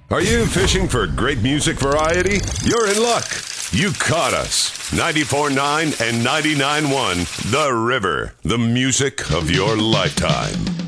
Are you fishing for great music variety? You're in luck. You caught us. 94.9 and 99.1 The River. The music of your lifetime.